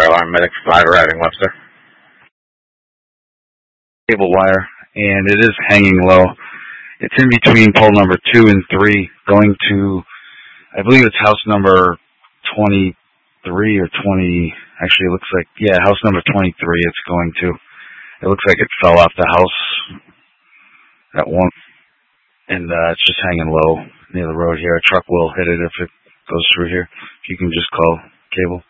alarm medic 5 arriving Webster. Cable wire, and it is hanging low. It's in between pole number 2 and 3, going to, I believe it's house number 23 or 20. Actually, it looks like, yeah, house number 23 it's going to. It looks like it fell off the house at one, and it's just hanging low near the road here. A truck will hit it if it goes through here. If you can just call cable.